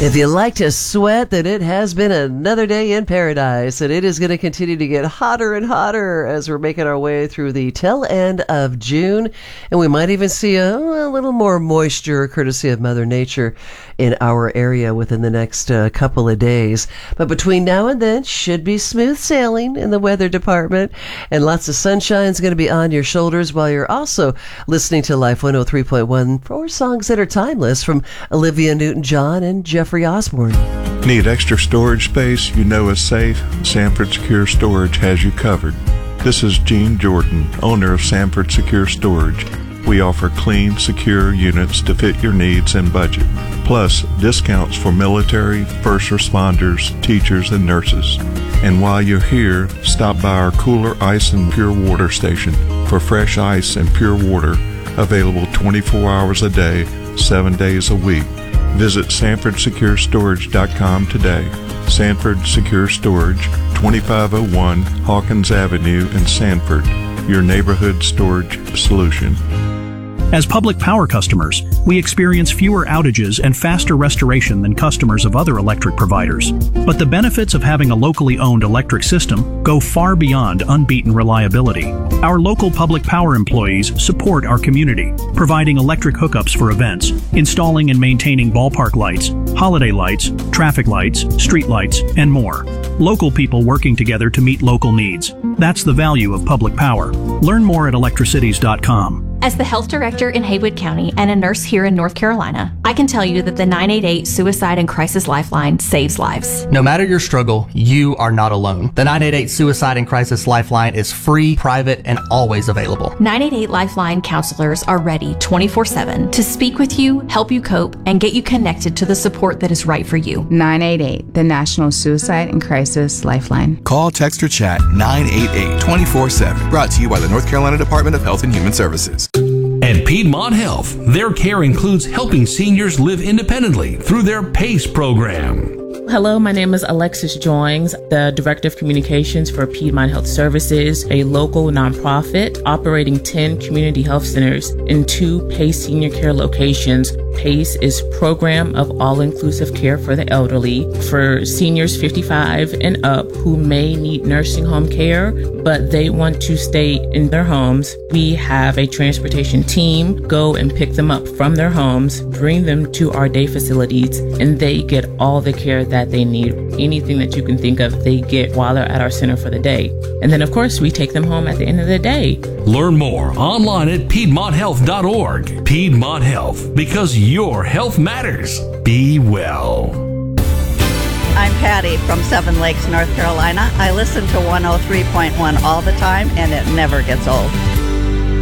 If you like to sweat, then it has been another day in paradise, and it is going to continue to get hotter and hotter as we're making our way through the tail end of June, and we might even see a little more moisture courtesy of Mother Nature in our area within the next couple of days. But between now and then, should be smooth sailing in the weather department, and lots of sunshine is going to be on your shoulders while you're also listening to Life 103.1 for songs that are timeless from Olivia Newton-John and Jeffrey Osborne. Need extra storage space you know is safe? Sanford Secure Storage has you covered. This is Gene Jordan, owner of Sanford Secure Storage. We offer clean, secure units to fit your needs and budget, plus discounts for military, first responders, teachers, and nurses. And while you're here, stop by our Cooler Ice and Pure Water station for fresh ice and pure water, available 24 hours a day, 7 days a week. Visit SanfordSecureStorage.com today. Sanford Secure Storage, 2501 Hawkins Avenue in Sanford, your neighborhood storage solution. As public power customers, we experience fewer outages and faster restoration than customers of other electric providers. But the benefits of having a locally owned electric system go far beyond unbeaten reliability. Our local public power employees support our community, providing electric hookups for events, installing and maintaining ballpark lights, holiday lights, traffic lights, street lights, and more. Local people working together to meet local needs. That's the value of public power. Learn more at electricities.com. As the health director in Haywood County and a nurse here in North Carolina, I can tell you that the 988 Suicide and Crisis Lifeline saves lives. No matter your struggle, you are not alone. The 988 Suicide and Crisis Lifeline is free, private, and always available. 988 Lifeline counselors are ready 24/7 to speak with you, help you cope, and get you connected to the support that is right for you. 988, the National Suicide and Crisis Lifeline. Call, text, or chat 988 24/7. Brought to you by the North Carolina Department of Health and Human Services. At Piedmont Health, their care includes helping seniors live independently through their PACE program. Hello, my name is Alexis Joings, the Director of Communications for Piedmont Health Services, a local nonprofit operating 10 community health centers in 2 PACE senior care locations. PACE is Program of All-Inclusive Care for the Elderly for seniors 55 and up who may need nursing home care, but they want to stay in their homes. We have a transportation team go and pick them up from their homes, bring them to our day facilities, and they get all the care that they need. Anything that you can think of, they get while they're at our center for the day. And then, of course, we take them home at the end of the day. Learn more online at PiedmontHealth.org. Piedmont Health, because your health matters. Be well. I'm Patty from Seven Lakes, North Carolina. I listen to 103.1 all the time, and it never gets old.